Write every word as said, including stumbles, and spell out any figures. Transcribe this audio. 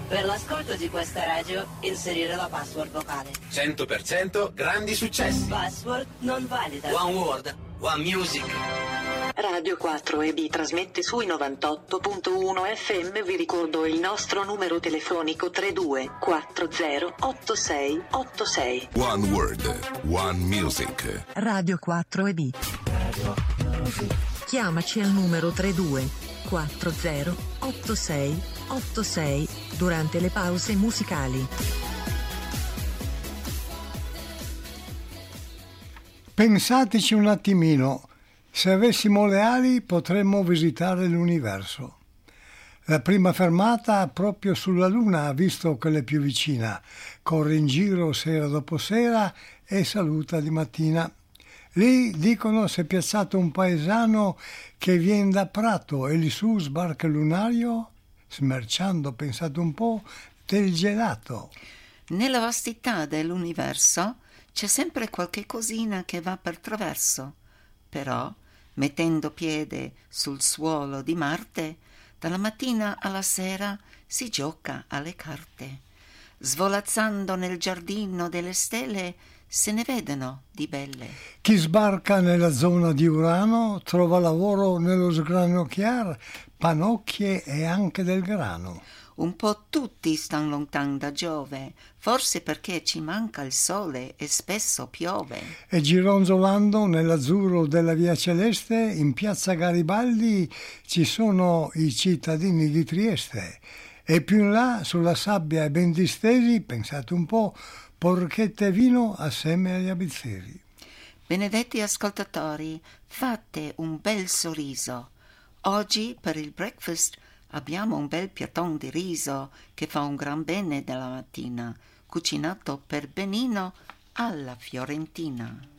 Per l'ascolto di questa radio, inserire la password vocale. cento per cento grandi successi. Password non valida. One Word, One Music. Radio quattro E B trasmette sui novantotto punto uno F M. Vi ricordo il nostro numero telefonico tre due quattro zero otto sei otto sei. One Word, One Music. Radio quattro E B. Chiamaci al numero tre due quattro zero otto sei otto sei durante le pause musicali. Pensateci un attimino. Se avessimo le ali potremmo visitare l'universo. La prima fermata proprio sulla Luna, visto che è più vicina. Corre in giro sera dopo sera e saluta di mattina. Lì, dicono, si è piazzato un paesano che viene da Prato e lì su sbarca il lunario smerciando, pensate un po', del gelato. Nella vastità dell'universo c'è sempre qualche cosina che va per traverso. Però, mettendo piede sul suolo di Marte, dalla mattina alla sera si gioca alle carte. Svolazzando nel giardino delle stelle se ne vedono di belle. Chi sbarca nella zona di Urano trova lavoro nello sgranocchiar, panocchie e anche del grano. Un po' tutti stan lontan da Giove, forse perché ci manca il sole e spesso piove. E gironzolando nell'azzurro della via Celeste, in piazza Garibaldi ci sono i cittadini di Trieste. E più in là, sulla sabbia e ben distesi, pensate un po', porchette e vino assieme agli abizzeri. Benedetti ascoltatori, fate un bel sorriso. Oggi per il breakfast abbiamo un bel piatton di riso che fa un gran bene della mattina, cucinato per benino alla fiorentina.